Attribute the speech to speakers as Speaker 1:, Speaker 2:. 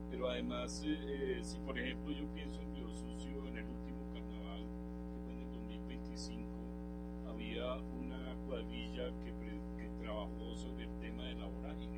Speaker 1: Pero además, si por ejemplo yo pienso en Río Sucio, en el último carnaval, que fue en el 2025, había una cuadrilla que